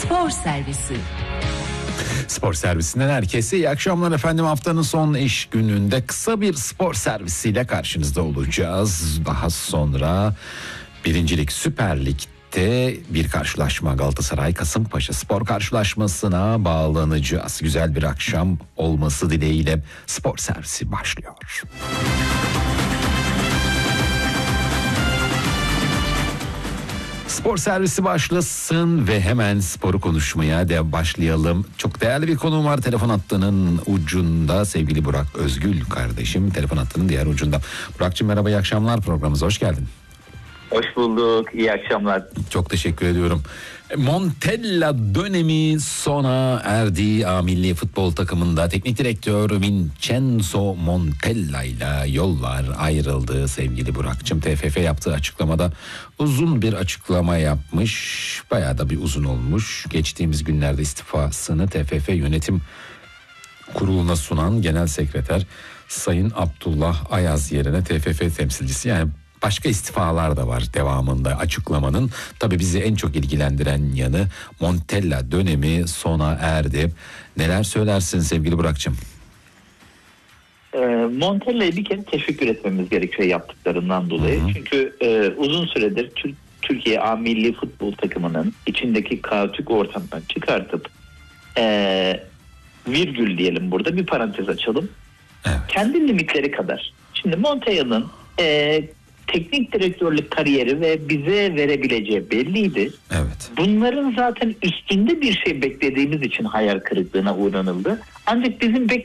Spor Servisi. Spor Servisinden herkese iyi akşamlar efendim. Haftanın son iş gününde kısa bir spor servisiyle karşınızda olacağız. Daha sonra Birincilik Süper Lig'de bir karşılaşma, Galatasaray Kasımpaşa spor karşılaşmasına bağlanacağız. Güzel bir akşam olması dileğiyle spor servisi başlıyor. Spor servisi başlasın ve hemen sporu konuşmaya da başlayalım. Çok değerli bir konuğum var telefon hattının ucunda. Sevgili Burak Özgül kardeşim telefon hattının diğer ucunda. Burak'cığım merhaba, iyi akşamlar, programımıza hoş geldin. Hoş bulduk, iyi akşamlar. Çok teşekkür ediyorum. Montella dönemi sona erdi. A milli futbol takımında teknik direktör Vincenzo Montella ile yollar ayrıldı sevgili Burak'cığım. TFF yaptığı açıklamada uzun bir açıklama yapmış. Bayağı da bir uzun olmuş. Geçtiğimiz günlerde istifasını TFF Yönetim Kurulu'na sunan Genel Sekreter Sayın Abdullah Ayaz yerine TFF temsilcisi, yani başka istifalar da var devamında açıklamanın. Tabii bizi en çok ilgilendiren yanı Montella dönemi sona erdi. Neler söylersin sevgili Burak'cığım? Montella'ya bir kere teşekkür etmemiz gerekiyor yaptıklarından dolayı. Hı-hı. Çünkü uzun süredir Türkiye A milli futbol takımının içindeki kaotik ortamdan çıkartıp virgül diyelim, burada bir parantez açalım. Evet. Kendi limitleri kadar. Şimdi Montella'nın teknik direktörlük kariyeri ve bize verebileceği belliydi. Evet. Bunların zaten üstünde bir şey beklediğimiz için hayal kırıklığına uğranıldı. Ancak bizim